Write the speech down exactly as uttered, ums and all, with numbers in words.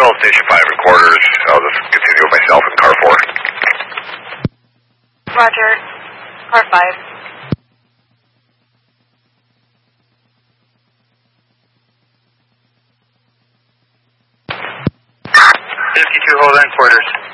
still station five and quarters. I'll just continue with myself in car four. Roger. Car five. fifty-two, hold on, quarters.